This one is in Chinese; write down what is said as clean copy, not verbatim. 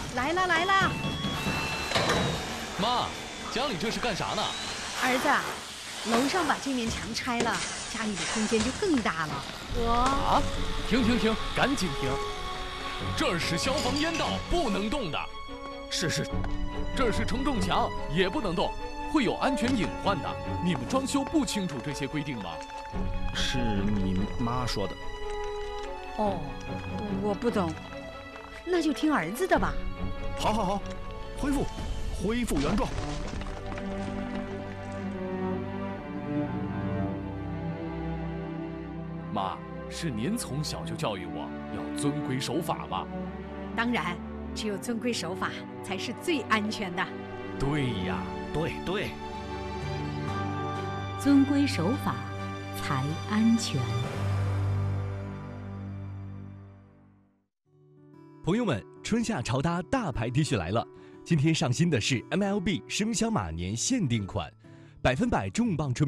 来啦来啦！ 妈，家里这是干啥呢？ 儿子，楼上把这面墙拆了，家里的空间就更大了。 啊！停，赶紧停！这儿是消防烟道，不能动的。 是， 这是承重墙，也不能动，会有安全隐患的。你们装修不清楚这些规定吗？ 是你妈说的。 哦，我不懂，那就听儿子的吧。 好，恢复原状。 妈，是您从小就教育我要遵规守法吧？ 当然，只有遵规守法才是最安全的。 对呀， 对， 遵规守法才安全。 朋友们，春夏潮搭大牌 T 恤来了！今天上新的是 MLB 生肖马年限定款，100%重磅春。